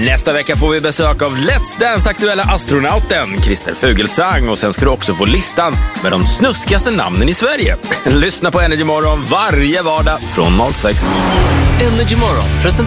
Nästa vecka får vi besök av Let's Dance-aktuella astronauten Christer Fuglesang. Och sen ska du också få listan med de snuskigaste namnen i Sverige. Lyssna på Energy Morgon varje vardag från 06. Energy Morgon